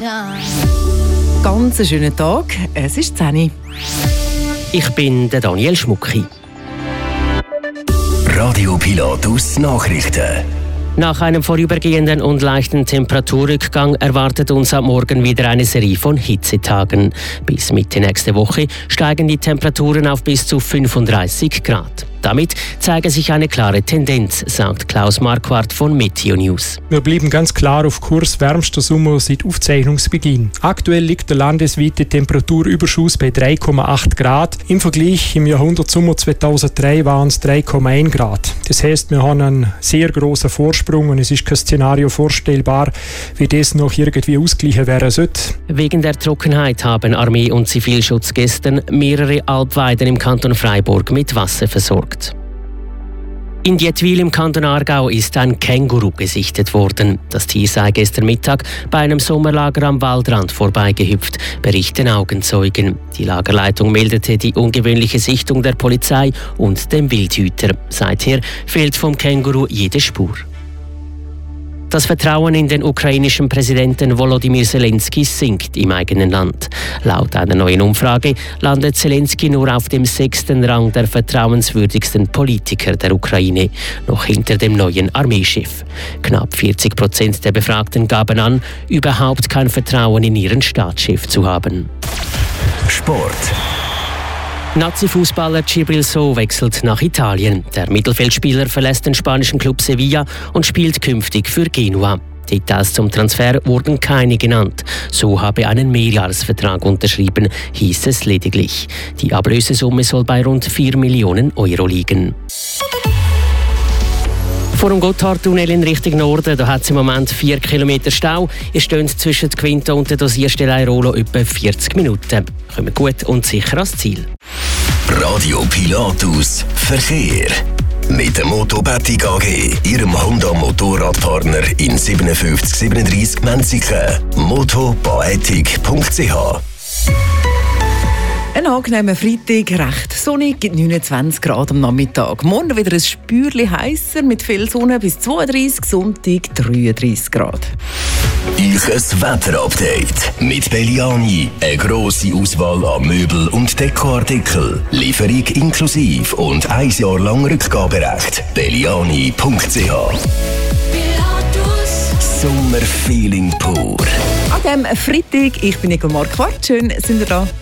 Ganz einen schönen Tag, es ist 10 Uhr. Ich bin der Daniel Schmucki. Radio Pilatus Nachrichten. Nach einem vorübergehenden und leichten Temperaturrückgang erwartet uns am Morgen wieder eine Serie von Hitzetagen. Bis Mitte nächste Woche steigen die Temperaturen auf bis zu 35 Grad. Damit zeige sich eine klare Tendenz, sagt Klaus Marquardt von Meteo News. Wir bleiben ganz klar auf Kurs wärmster Sommer seit Aufzeichnungsbeginn. Aktuell liegt der landesweite Temperaturüberschuss bei 3,8 Grad. Im Vergleich im Jahrhundertsommer 2003 waren es 3,1 Grad. Das heißt, wir haben einen sehr grossen Vorsprung und es ist kein Szenario vorstellbar, wie das noch irgendwie ausgleichen werden sollte. Wegen der Trockenheit haben Armee und Zivilschutz gestern mehrere Alpweiden im Kanton Freiburg mit Wasser versorgt. In Dietwil im Kanton Aargau ist ein Känguru gesichtet worden. Das Tier sei gestern Mittag bei einem Sommerlager am Waldrand vorbeigehüpft, berichten Augenzeugen. Die Lagerleitung meldete die ungewöhnliche Sichtung der Polizei und dem Wildhüter. Seither fehlt vom Känguru jede Spur. Das Vertrauen in den ukrainischen Präsidenten Volodymyr Zelensky sinkt im eigenen Land. Laut einer neuen Umfrage landet Zelensky nur auf dem 6. Rang der vertrauenswürdigsten Politiker der Ukraine, noch hinter dem neuen Armeechef. Knapp 40% der Befragten gaben an, überhaupt kein Vertrauen in ihren Staatschef zu haben. Sport. Nazi-Fußballer Djibril Sow wechselt nach Italien. Der Mittelfeldspieler verlässt den spanischen Club Sevilla und spielt künftig für Genua. Details zum Transfer wurden keine genannt. Sow habe einen Mehrjahresvertrag unterschrieben, hieß es lediglich. Die Ablösesumme soll bei rund 4 Millionen Euro liegen. Vor dem Gotthardtunnel in Richtung Norden, da hat es im Moment 4 Kilometer Stau. Ihr steht zwischen Quinto und der Dosierstelle Airolo etwa 40 Minuten. Kommen gut und sicher ans Ziel. Radio Pilatus Verkehr. Mit der Motobatik AG, Ihrem Honda-Motorradpartner in 5737 Menziken. motobaetik.ch. Ein angenehmer Freitag, recht sonnig, 29 Grad am Nachmittag. Morgen wieder ein Spürchen heißer mit viel Sonne bis 32, Sonntag 33 Grad. Euches Wetterupdate mit Belliani. Eine grosse Auswahl an Möbel- und Dekoartikel. Lieferung inklusive und 1 Jahr lang Rückgaberecht. Belliani.ch. Sommerfeeling pur. An diesem Freitag, ich bin Nico Marquardt, schön sind ihr da.